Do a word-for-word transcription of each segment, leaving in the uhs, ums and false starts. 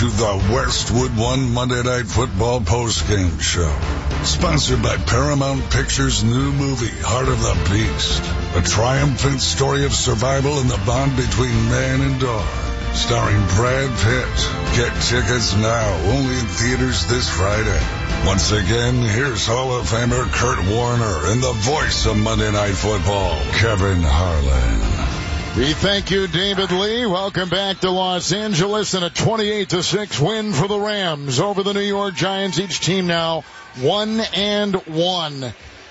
to the Westwood One Monday Night Football postgame show. Sponsored by Paramount Pictures' new movie, Heart of the Beast. A triumphant story of survival and the bond between man and dog. Starring Brad Pitt. Get tickets now, only in theaters this Friday. Once again, here's Hall of Famer Kurt Warner and the voice of Monday Night Football, Kevin Harlan. We thank you, David Lee. Welcome back to Los Angeles and a twenty-eight to six win for the Rams over the New York Giants. Each team now one and one.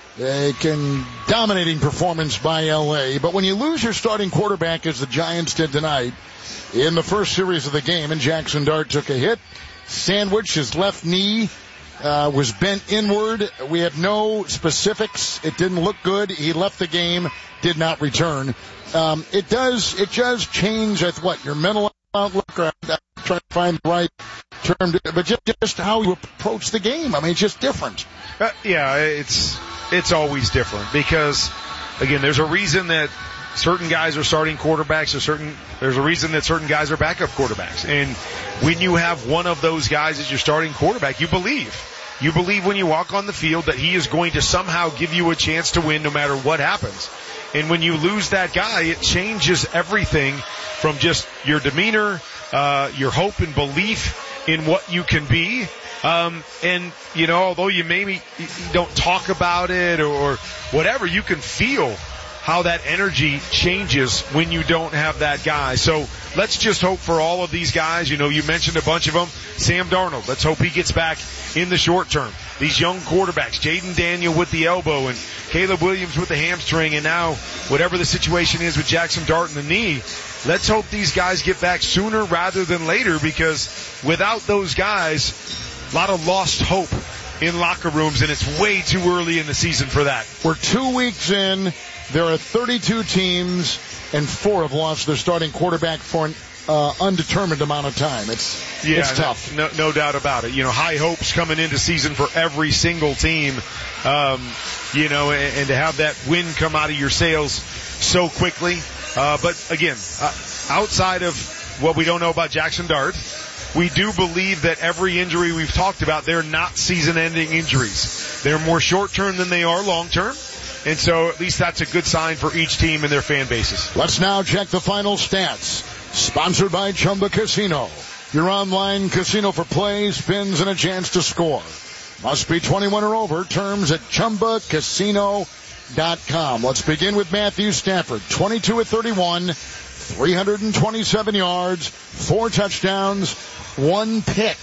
A can dominating performance by L A. But when you lose your starting quarterback, as the Giants did tonight, in the first series of the game, and Jackson Dart took a hit, sandwich, his left knee uh, was bent inward. We have no specifics. It didn't look good. He left the game, did not return. Um, it does, it does change at what, your mental outlook, or I'm trying to find the right term, to, but just, just how you approach the game. I mean, it's just different. Uh, yeah, it's, it's always different because, again, there's a reason that certain guys are starting quarterbacks or certain, there's a reason that certain guys are backup quarterbacks. And when you have one of those guys as your starting quarterback, you believe. You believe when you walk on the field that he is going to somehow give you a chance to win no matter what happens. And when you lose that guy, it changes everything from just your demeanor, uh, your hope and belief in what you can be. Um, and, you know, although you maybe you don't talk about it or whatever, you can feel how that energy changes when you don't have that guy. So let's just hope for all of these guys. You know, you mentioned a bunch of them. Sam Darnold, let's hope he gets back in the short term. These young quarterbacks, Jaden Daniel with the elbow and Caleb Williams with the hamstring, and now whatever the situation is with Jackson Dart in the knee, let's hope these guys get back sooner rather than later, because without those guys, a lot of lost hope in locker rooms, and it's way too early in the season for that. We're two weeks in. There are thirty-two teams, and four have lost their starting quarterback for an uh, undetermined amount of time. It's yeah, it's tough. No, no doubt about it. You know, high hopes coming into season for every single team. Um, you know, and, and to have that win come out of your sails so quickly. Uh, but again, uh, outside of what we don't know about Jackson Dart, we do believe that every injury we've talked about, they're not season-ending injuries. They're more short-term than they are long-term. And so at least that's a good sign for each team and their fan bases. Let's now check the final stats. Sponsored by Chumba Casino. Your online casino for plays, spins, and a chance to score. Must be twenty-one or over. Terms at chumba casino dot com. Let's begin with Matthew Stafford. twenty-two of thirty-one, three hundred twenty-seven yards, four touchdowns, one pick.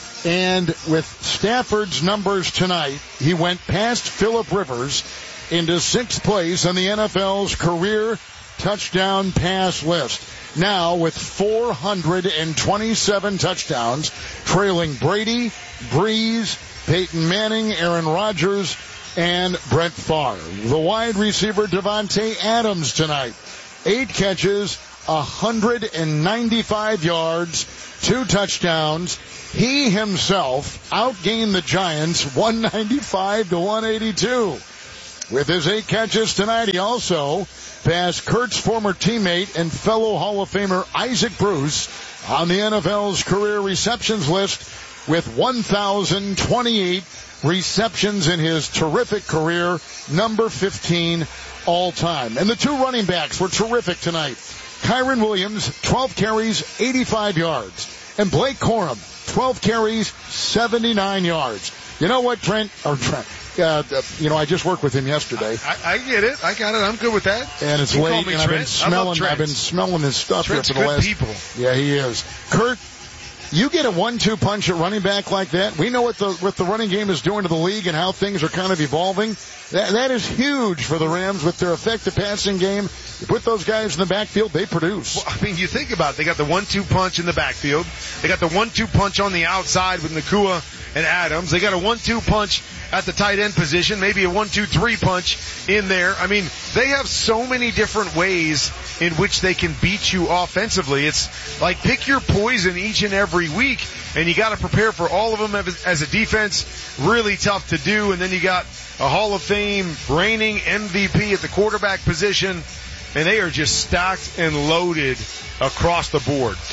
And with Stafford's numbers tonight, he went past Phillip Rivers into sixth place on the N F L's career touchdown pass list. Now with four hundred twenty-seven touchdowns, trailing Brady, Breeze, Peyton Manning, Aaron Rodgers, and Brett Favre. The wide receiver Devontae Adams tonight, eight catches, one hundred ninety-five yards, two touchdowns. He himself outgained the Giants one ninety-five to one eighty-two. With his eight catches tonight, he also passed Kurt's former teammate and fellow Hall of Famer Isaac Bruce on the N F L's career receptions list with one thousand twenty-eight receptions in his terrific career, number fifteen all time. And the two running backs were terrific tonight. Kyron Williams, twelve carries, eighty-five yards. And Blake Corum, twelve carries, seventy-nine yards. You know what, Trent, or Trent, uh, you know, I just worked with him yesterday. I, I get it. I got it. I'm good with that. And it's you late, and I've been smelling, I've been smelling his stuff Trent's here for the good last. people. Yeah, he is. Kurt, you get a one two punch at running back like that. We know what the what the running game is doing to the league and how things are kind of evolving. That that is huge for the Rams with their effective passing game. You put those guys in the backfield, they produce. Well, I mean, you think about it. They got the one two punch in the backfield. They got the one two punch on the outside with Nakua and Adams. They got a one two punch at the tight end position, maybe a one two three punch in there. I mean, they have so many different ways in which they can beat you offensively. It's like pick your poison each and every week, and you got to prepare for all of them as a defense. Really tough to do. And then you got a Hall of Fame reigning M V P at the quarterback position, and they are just stacked and loaded across the board.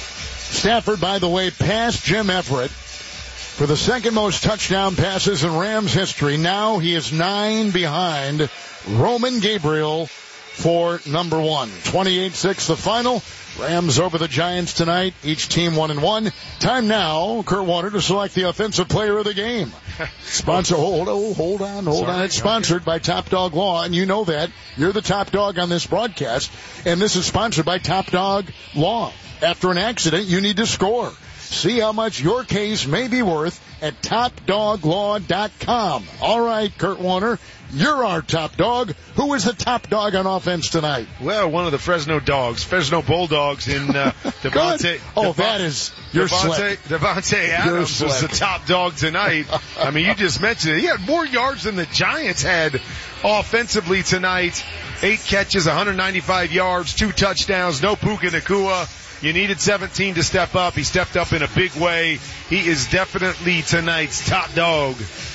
Stafford, by the way, passed Jim Everett for the second most touchdown passes in Rams history. Now he is nine behind Roman Gabriel for number one. twenty-eight six the final. Rams over the Giants tonight. Each team one and one. Time now, Kurt Warner, to select the offensive player of the game. Sponsor, hold, oh, hold on, hold Sorry, on. It's sponsored okay. by Top Dog Law, and you know that. You're the top dog on this broadcast, and this is sponsored by Top Dog Law. After an accident, you need to score. See how much your case may be worth at top dog law dot com. All right, Kurt Warner, you're our top dog. Who is the top dog on offense tonight? Well, one of the Fresno Dogs, Fresno Bulldogs in uh, Devontae. Oh, Devon- that is, you're Devontae, slick. Devontae Adams was the top dog tonight. I mean, you just mentioned it. He had more yards than the Giants had offensively tonight. Eight catches, one hundred ninety-five yards, two touchdowns, no Puka Nacua. You needed seventeen to step up. He stepped up in a big way. He is definitely tonight's top dog.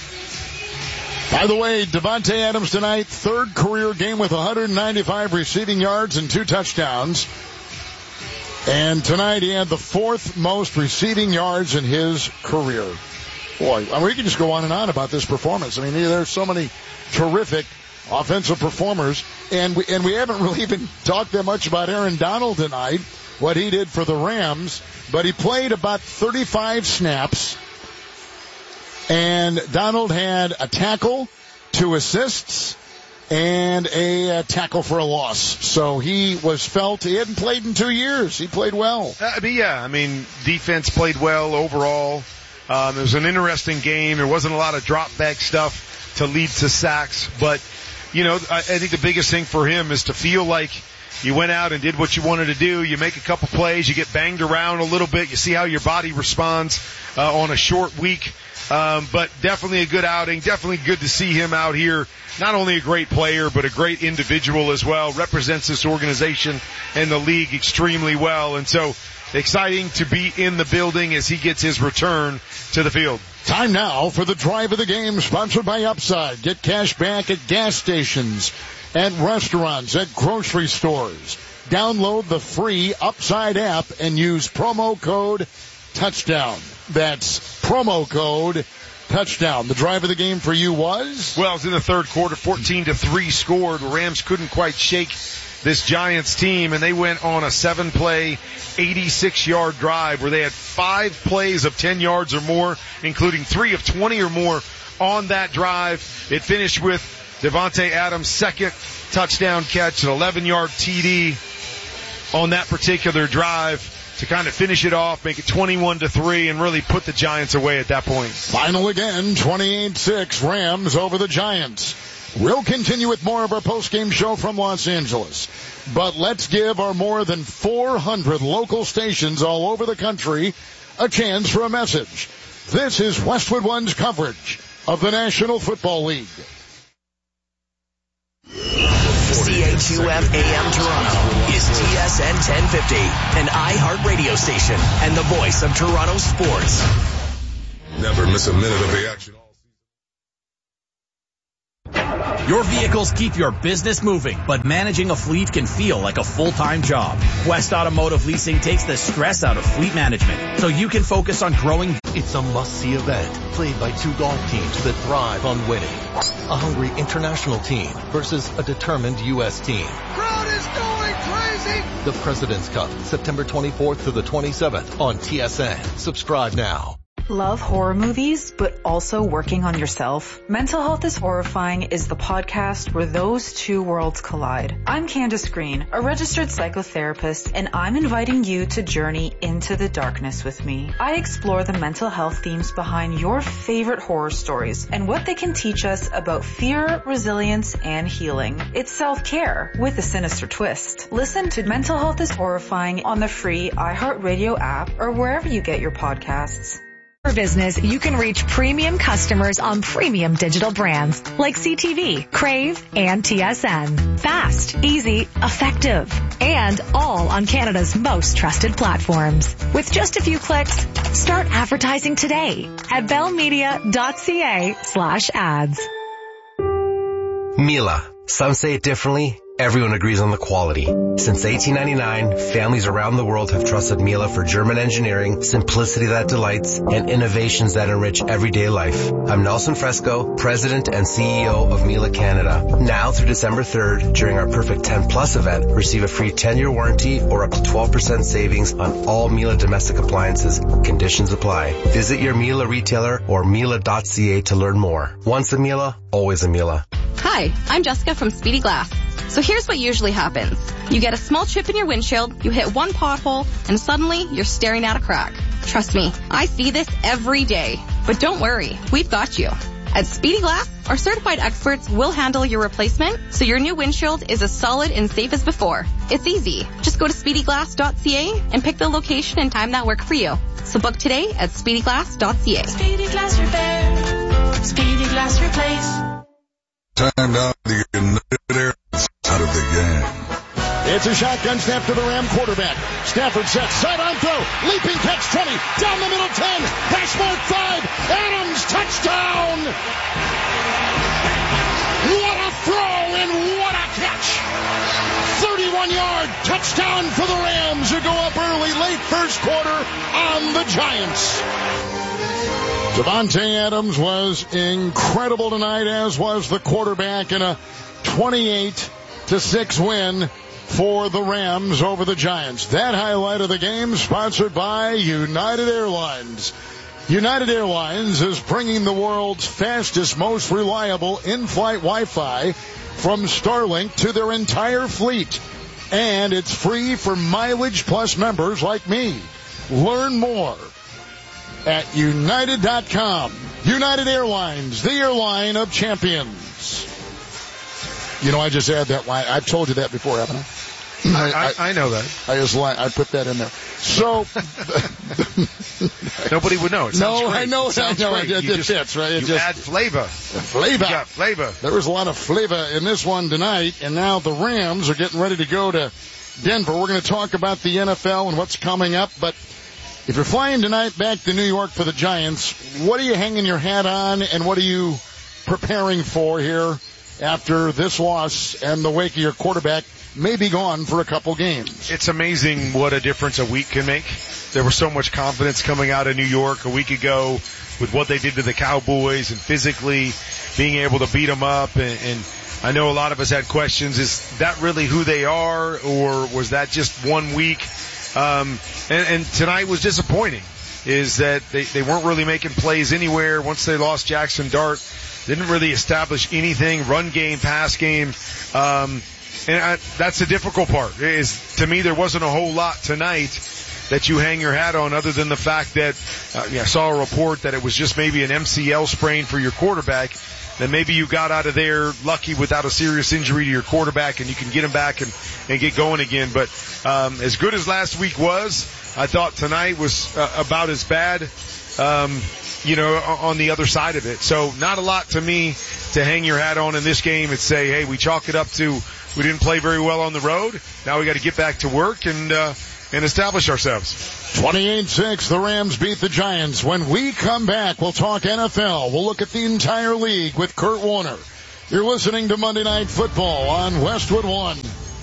By the way, Devontae Adams tonight, third career game with one hundred ninety-five receiving yards and two touchdowns. And tonight he had the fourth most receiving yards in his career. Boy, I mean, we can just go on and on about this performance. I mean, there's so many terrific offensive performers. And we, and we haven't really even talked that much about Aaron Donald tonight, what he did for the Rams, but he played about thirty-five snaps, and Donald had a tackle, two assists, and a, a tackle for a loss. So he was felt, he hadn't played in two years. He played well. Uh, but yeah, I mean, defense played well overall. Um, it was an interesting game. There wasn't a lot of drop back stuff to lead to sacks, but, you know, I, I think the biggest thing for him is to feel like you went out and did what you wanted to do. You make a couple plays. You get banged around a little bit. You see how your body responds uh, on a short week. Um, but definitely a good outing. Definitely good to see him out here. Not only a great player, but a great individual as well. Represents this organization and the league extremely well. And so exciting to be in the building as he gets his return to the field. Time now for the drive of the game, sponsored by Upside. Get cash back at gas stations, at restaurants, at grocery stores. Download the free Upside app and use promo code touchdown. That's promo code touchdown. The drive of the game for you was? Well, it was in the third quarter, fourteen to three scored. Rams couldn't quite shake this Giants team, and they went on a seven-play, eighty-six yard drive where they had five plays of ten yards or more, including three of twenty or more on that drive. It finished with Devontae Adams' second touchdown catch, an eleven yard T D on that particular drive to kind of finish it off, make it twenty-one to three, and really put the Giants away at that point. Final again, twenty-eight six, Rams over the Giants. We'll continue with more of our post-game show from Los Angeles. But let's give our more than four hundred local stations all over the country a chance for a message. This is Westwood One's coverage of the National Football League. C H U M A M Toronto is T S N ten fifty, an iHeart radio station and the voice of Toronto sports. Never miss a minute of the action. Your vehicles keep your business moving, but managing a fleet can feel like a full-time job. West Automotive Leasing takes the stress out of fleet management, so you can focus on growing. It's a must-see event played by two golf teams that thrive on winning. A hungry international team versus a determined U S team. Crowd is going crazy! The President's Cup, September twenty-fourth to the twenty-seventh on T S N. Subscribe now. Love horror movies, but also working on yourself? Mental Health is Horrifying is the podcast where those two worlds collide. I'm Candace Green, a registered psychotherapist, and I'm inviting you to journey into the darkness with me. I explore the mental health themes behind your favorite horror stories and what they can teach us about fear, resilience, and healing. It's self-care with a sinister twist. Listen to Mental Health is Horrifying on the free iHeartRadio app or wherever you get your podcasts. For business, you can reach premium customers on premium digital brands like C T V, Crave, and T S N. Fast, easy, effective, and all on Canada's most trusted platforms. With just a few clicks, start advertising today at bellmedia.ca slash ads. Mila. Some say it differently. Everyone agrees on the quality. Since eighteen ninety-nine, families around the world have trusted Miele for German engineering, simplicity that delights, and innovations that enrich everyday life. I'm Nelson Fresco, President and C E O of Miele Canada. Now through December third, during our Perfect ten Plus event, receive a free ten-year warranty or up to twelve percent savings on all Miele domestic appliances. Conditions apply. Visit your Miele retailer or miele dot c a to learn more. Once a Miele, always a Miele. Hi, I'm Jessica from Speedy Glass. So here's what usually happens. You get a small chip in your windshield, you hit one pothole, and suddenly you're staring at a crack. Trust me, I see this every day. But don't worry, we've got you. At Speedy Glass, our certified experts will handle your replacement, so your new windshield is as solid and safe as before. It's easy. Just go to speedy glass dot c a and pick the location and time that work for you. So book today at speedy glass dot c a. Speedy Glass Repair. Speedy Glass Replace. Time down the United Air out of the game. It's a shotgun snap to the Ram quarterback. Stafford sets, sideline throw, leaping catch twenty, down the middle ten, hash mark five, Adams, touchdown! What a throw and what a catch! thirty-one yard touchdown for the Rams who go up early, late first quarter on the Giants. Davante Adams was incredible tonight, as was the quarterback, in a twenty-eight to six win for the Rams over the Giants. That highlight of the game sponsored by United Airlines. United Airlines is bringing the world's fastest, most reliable in-flight Wi-Fi from Starlink to their entire fleet. And it's free for Mileage Plus members like me. Learn more at united dot com. United Airlines, the airline of champions. You know, I just add that line. I've told you that before, haven't I? I, I, I know that. I just li- I put that in there. So nobody would know. It sounds no, great. I know. It sounds I know. great. It, you it just, fits, right? It you just, add flavor. Flavor. You got flavor. There was a lot of flavor in this one tonight, and now the Rams are getting ready to go to Denver. We're going to talk about the N F L and what's coming up, but if you're flying tonight back to New York for the Giants, what are you hanging your hat on, and what are you preparing for here after this loss and the wake of your quarterback may be gone for a couple games? It's amazing what a difference a week can make. There was so much confidence coming out of New York a week ago with what they did to the Cowboys and physically being able to beat them up. And, and I know a lot of us had questions. Is that really who they are, or was that just one week? Um, and, and tonight was disappointing, is that they, they weren't really making plays anywhere. Once they lost Jackson Dart, didn't really establish anything, run game, pass game. Um, and I, that's the difficult part, is to me there wasn't a whole lot tonight that you hang your hat on, other than the fact that uh, yeah, I saw a report that it was just maybe an M C L sprain for your quarterback. Then maybe you got out of there lucky without a serious injury to your quarterback, and you can get him back and, and get going again. But um, as good as last week was, I thought tonight was uh, about as bad, um, you know, on the other side of it. So not a lot to me to hang your hat on in this game and say, hey, we chalk it up to we didn't play very well on the road. Now we got to get back to work and uh, and establish ourselves. twenty-eight six, the Rams beat the Giants. When we come back, we'll talk N F L. We'll look at the entire league with Kurt Warner. You're listening to Monday Night Football on Westwood One.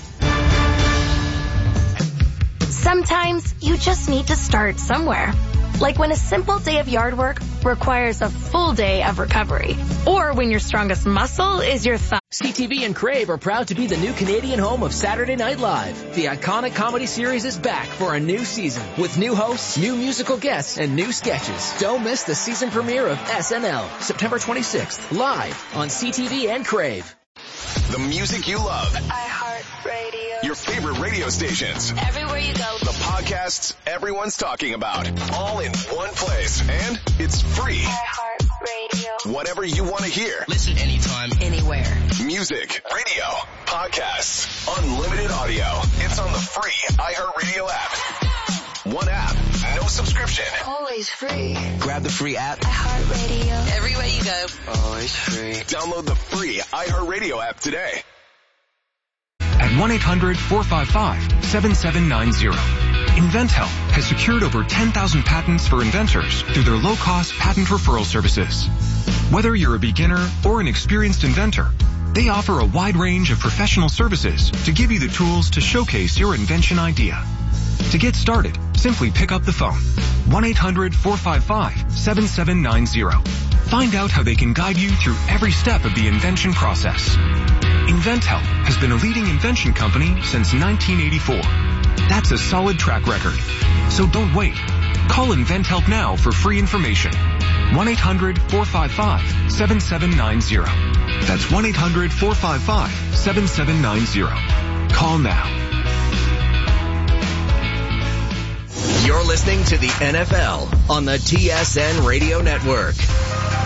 Sometimes you just need to start somewhere. Like when a simple day of yard work requires a full day of recovery. Or when your strongest muscle is your thumb. C T V and Crave are proud to be the new Canadian home of Saturday Night Live. The iconic comedy series is back for a new season with new hosts, new musical guests, and new sketches. Don't miss the season premiere of S N L, September twenty-sixth, live on C T V and Crave. The music you love. iHeartRadio. Your favorite radio stations. Everywhere you go. The podcasts everyone's talking about. All in one place. And it's free. iHeartRadio. Whatever you want to hear. Listen anytime, anywhere. Music, radio, podcasts, unlimited audio. It's on the free iHeartRadio app. One app, no subscription. Always free. Grab the free app. iHeartRadio. Everywhere you go. Always free. Download the free iHeartRadio app today. At one eight hundred four five five seven seven nine zero. InventHelp has secured over ten thousand patents for inventors through their low-cost patent referral services. Whether you're a beginner or an experienced inventor, They offer a wide range of professional services to give you the tools to showcase your invention idea. To get started, simply pick up the phone. one eight hundred four five five seven seven nine zero. Find out how they can guide you through every step of the invention process. InventHelp has been a leading invention company since nineteen eighty-four. That's a solid track record. So don't wait. Call InventHelp now for free information. one eight hundred four five five seven seven nine zero. That's one eight hundred four five five seven seven nine zero. Call now. You're listening to the N F L on the T S N Radio Network.